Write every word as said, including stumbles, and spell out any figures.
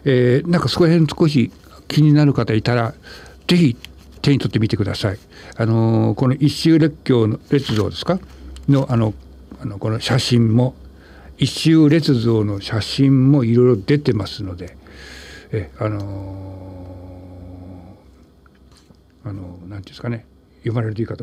えー、なんかそこら辺少し気になる方いたらぜひ手に取ってみてください。あのー、この一周列強の列像ですかのあのあのこの写真も一周列像の写真もいろいろ出てますので、えあのー、あのなんていうんですかね、読まれるといいかと